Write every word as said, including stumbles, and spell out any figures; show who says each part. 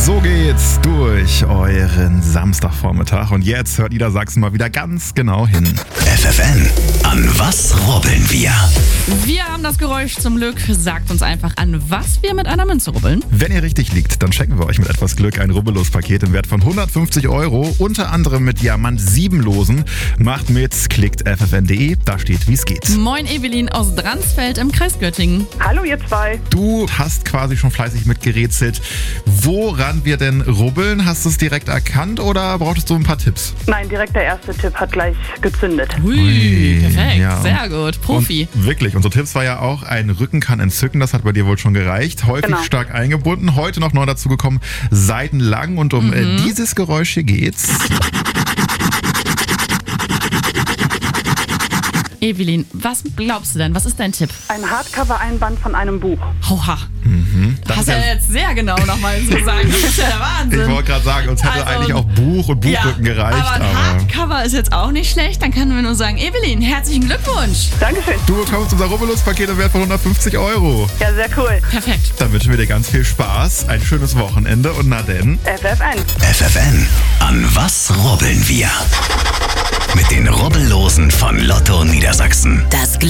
Speaker 1: So geht's durch euren Samstagvormittag und jetzt hört Niedersachsen mal wieder ganz genau hin.
Speaker 2: F F N, an was rubbeln wir?
Speaker 3: Wir haben das Geräusch zum Glück. Sagt uns einfach, an was wir mit einer Münze rubbeln.
Speaker 1: Wenn ihr richtig liegt, dann schenken wir euch mit etwas Glück ein Rubbellos-Paket im Wert von hundertfünfzig Euro, unter anderem mit Diamant sieben Losen. Macht mit, klickt f f n punkt d e, da steht, wie es geht.
Speaker 3: Moin Evelyn aus Dransfeld im Kreis Göttingen.
Speaker 4: Hallo ihr zwei.
Speaker 1: Du hast quasi schon fleißig mitgerätselt, woran wir denn rubbeln. Hast du es direkt erkannt oder brauchtest du ein paar Tipps?
Speaker 4: Nein, direkt der erste Tipp hat gleich gezündet.
Speaker 3: Hui,
Speaker 1: Ui,
Speaker 3: perfekt,
Speaker 1: ja.
Speaker 3: sehr gut, Profi.
Speaker 1: Und wirklich, unsere Tipps war ja auch, ein Rücken kann entzücken, das hat bei dir wohl schon gereicht. Häufig
Speaker 4: Genau.
Speaker 1: stark eingebunden, heute noch neu dazu gekommen, seitenlang und um
Speaker 3: Mhm.
Speaker 1: äh, dieses Geräusch hier geht's.
Speaker 3: Evelyn, was glaubst du denn? Was ist dein Tipp?
Speaker 4: Ein Hardcover-Einband von einem Buch.
Speaker 3: Oha,
Speaker 1: Das
Speaker 3: hast
Speaker 1: ist
Speaker 3: du
Speaker 1: ja,
Speaker 3: ja jetzt sehr genau nochmal so gesagt. Das ist ja der Wahnsinn.
Speaker 1: ich wollte gerade sagen, uns hätte
Speaker 3: Also,
Speaker 1: eigentlich auch Buch und Buchrücken
Speaker 3: ja,
Speaker 1: gereicht.
Speaker 3: aber ein
Speaker 1: Aber
Speaker 3: Hardcover ist jetzt auch nicht schlecht. Dann können wir nur sagen, Evelyn, herzlichen Glückwunsch.
Speaker 4: Dankeschön.
Speaker 1: du bekommst unser Rubbellos-Paket im Wert von hundertfünfzig Euro.
Speaker 4: Ja, sehr cool.
Speaker 3: Perfekt.
Speaker 1: Dann wünschen wir dir ganz viel Spaß, ein schönes Wochenende und na denn...
Speaker 4: F F N.
Speaker 2: F F N, an was rubbeln wir? Mit den Rubbellosen von Lotto Niedersachsen.
Speaker 5: Das Glück